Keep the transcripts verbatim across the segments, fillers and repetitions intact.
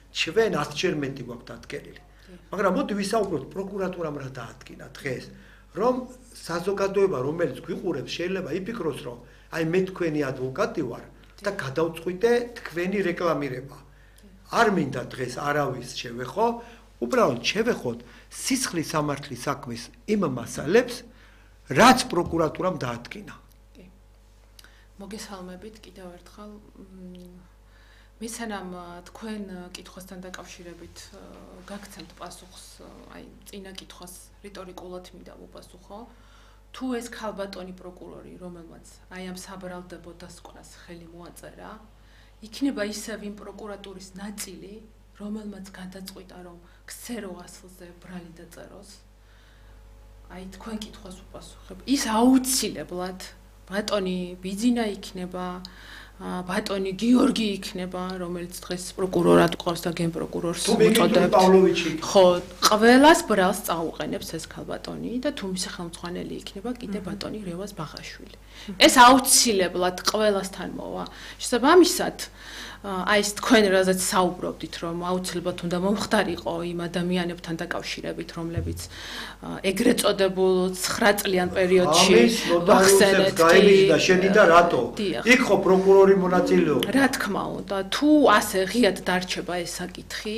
ჩვენ ათჯერ მეტი გვაქვს დადგენილი. მაგრამ მოდი ვისაუბროთ პროკურატურამ რა დაადგინა დღეს, რომ საზოგადოება, რომელიც გვიყურებს, შეიძლება იფიქროს, რომ აი მე თქვენი ადვოკატი ვარ და გადავწყვიტე თქვენი რეკლამირება. არ მინდა დღეს არავის შევეხო, უბრალოდ შევეხოთ სისხლის სამართლის საქმის იმ მასალებს, რაც პროკურატურამ დაადგინა. მოგესალმებით კიდევ ერთხელ. მისანამ თქვენ კითხვასთან დაკავშირებით გაგცემთ პასუხს, აი წინა კითხვას რიტორიკულად მინდა ვუპასუხო. თუ ეს ქალბატონი პროკურორი, რომელმაც აი ამ საბრალდებო დასკვნას ხელი მოაწერა, იქნება ისევ იმ პროკურატურის ნაწილი, რომელმაც გადაწყვიტა, რომ ქსერო ასლზე ბრალი დაწეროს. აი თქვენ კითხვას ვუპასუხებ. ის აუცილებლად ბატონი ბიძინა იქნება, ბატონი გიორგი იქნება, რომელიც დღეს პროკურორად ყავს და გენპროკურორს უწოდებთ. ხო, ყველას ბრალს წაუყენებს ეს ქალბატონი და თუ მისი ხელმძღვანელი იქნება კიდე ბატონი რევაზ ბაღაშვილი. ეს აუცილებლად ყველასთან მოვა. შესაბამისად, აი ეს თქვენ რაზეც საუბრობდით, რომ აუცილებლად უნდა მომხდარიყო იმ ადამიანებთან დაკავშირებით, რომლებიც ეგრეთ წოდებულ ცხრა წლიან პერიოდში ახსენეთ და შენი და რატო? იქ ხო პროკურორი მონაწილეობდა. რა თქმა უნდა, თუ ასე ღიად დარჩება ეს საკითხი,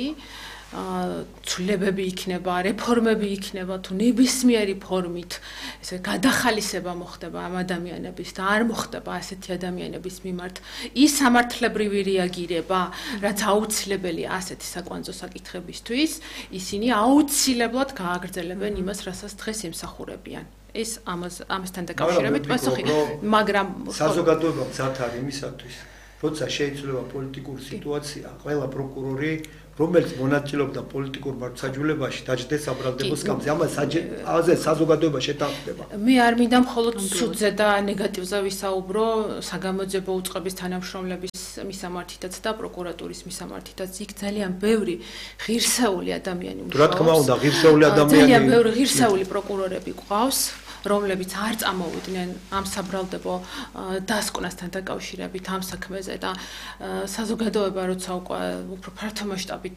ცვლილებები იქნება, რეფორმები იქნება, თუ ნებისმიერი ფორმით ესე გადახალისება მოხდება ამ ადამიანების და არ მოხდება ასეთი ადამიანების მიმართ ის სამართლებრივი რეაგირება, რაც აუცილებელია ასეთი საკვანძო საკითხებისთვის, ისინი აუცილებლად გააგრძელებენ იმას, რასაც დღეს ემსახურებიან. ეს ამას ამასთან დაკავშირებით პასუხი, მაგრამ საზოგადოება მზად არის იმისათვის, როცა შეიძლება პოლიტიკური სიტუაცია, ყველა პროკურორი რომელიც მონაწილეობდა პოლიტიკურ მართლმსაჯულებაში დაჯდეს საბრალდებო სკამზე. ამაზე საზოგადოება შეთანხმდება. მე არ მინდა მხოლოდ ცუდზე და ნეგატივზე ვისაუბრო საგამოძიებო უწყების თანამშრომლების მისამართითაც და პროკურატურის მისამართითაც. იქ ძალიან ბევრი ღირსეული ადამიანი მუშაობს. რა თქმა უნდა, ღირსეული ადამიანები. ძალიან ბევრი ღირსეული პროკურორები გვყავს, რომლებიც არ წამოვიდნენ ამ საბრალდებო დასკვნასთან დაკავშირებით ამ საქმეზე და საზოგადოება როცა უკვე უფრო ფართო მასშტაბით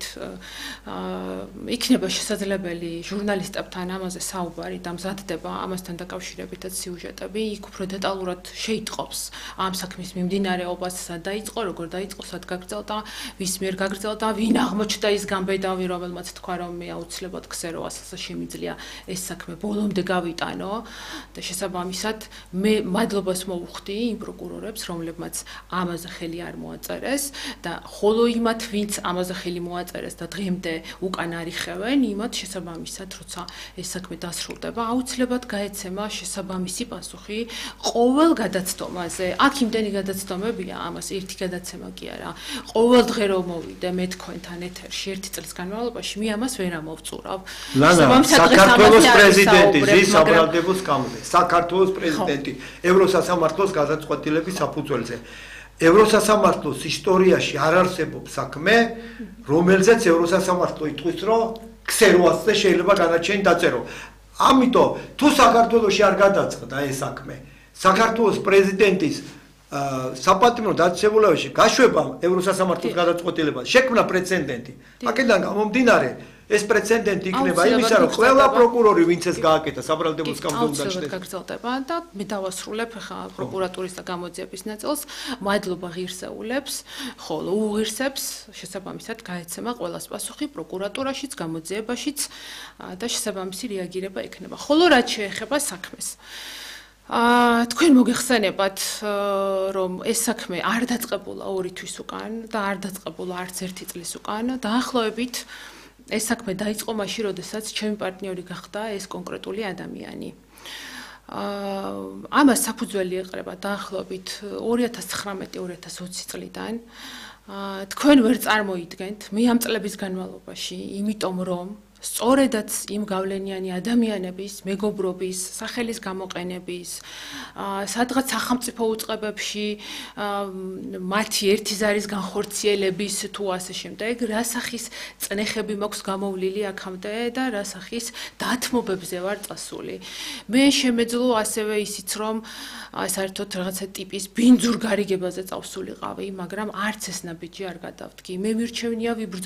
იქნება შესაძლებელი ჟურნალისტებთან ამაზე საუბარი და მზადდება ამასთან დაკავშირებითაც სიუჟეტები, იქ უფრო დეტალურად შეიტყობს ამ საქმის მიმდინარეობას, სად დაიწყო, როგორ დაიწყო, სად გაგრძელდა, ვის მიერ გაგრძელდა, ვინ აღმოჩნდა ის გამბედავი, რომელმაც თქვა, რომ მე აუცილებლად ქსერო ასლზე შემიძლია ეს საქმე ბოლომდე გავიტანო. და შესაბამისად მე მადლობას მოვუხდი იმ პროკურორებს, რომლებმაც ამაზე ხელი არ მოაწერეს და ხოლო იმათ, ვინც ამაზე ხელი მოაწერეს და დღემდე უკან არიხევენ, იმათ შესაბამისად, როცა ეს საქმე დასრულდება, აუცილებლად გაეცემა შესაბამისი პასუხი ყოველ გადაცდომაზე. აქ იმდენი გადაცდომებია, ამას ერთი გადაცემა კი არა. ყოველ დღე რომ მოვიდე მე თქვენთან ეთერში ერთი წლის განმავლობაში, მე ამას ვერ ამოვწურავ. საქართველოს პრეზიდენტი ზის საბრალდებო სკამზე, საქართველოს პრეზიდენტი ევროსასამართლოს გადაწყვეტილების საფუძველზე. ევროსასამართლოს ისტორიაში არ არსებობს საქმე, რომელზეც ევროსასამართლო იტყვის, რომ ქსერო ასლზე შეიძლება განაჩენი დაწერო. ამიტომ თუ საქართველოში არ გადაწყდა ეს საქმე, საქართველოს პრეზიდენტის საპატიმრო დაწესებულებაში გაშვება ევროსასამართლოს გადაწყვეტილება, შექმნა პრეცედენტი. აქედან გამომდინარე ეს პრეცედენტი იქნება იმისა, რომ ყველა პროკურორი, ვინც ეს გააკეთა, საბრალდებო სკამზე უნდა ჩნდეს. გაგრძელდება და მე დავასრულებ ხა პროკურატურის და გამოძიების ნაწილს. მადლობა ღირსეულებს, ხოლო უღირსებს შესაბამისად გაეცემა ყველას პასუხი პროკურატურაშიც, გამოძიებაშიც და შესაბამისი რეაგირება ექნება. ხოლო რაც შეეხება საქმეს. აა თქვენ მოგეხსენებათ, რომ ეს საქმე არ დაწყებულა ორი თვის უკან და არ დაწყებულა არც ერთი წლის უკან, დაახლოებით ეს საქმე დაიწყო მაშინ, როდესაც ჩემი პარტნიორი გახდა ეს კონკრეტული ადამიანი. აა ამას საფუძველი ეყრება დაახლოებით ორი ათას ცხრამეტი ორი ათას ოცი წლიდან. აა თქვენ ვერ წარმოიდგენთ მე ამ წლების განმავლობაში, იმიტომ რომ სწორედაც იმ გავლენიანი ადამიანების, მეგობრობის, სახელის გამოყენების, სადღაც სახელმწიფო უწყებებში მათი ერთი ზარის განხორციელების თუ ასე შემდეგ, რა სახის წნეხები მაქვს გამოვლილი აქამდე და რა სახის დათმობებზე ვარ წასული. მე შემეძლო ასევე ისიც, რომ საერთოდ რაღაცა ტიპის ბინძურ გარიგებაზე წავსულიყავი, მაგრამ არც ეს ნაბიჯი არ გადავდგი. მე მირჩევნია ვიბრძოლო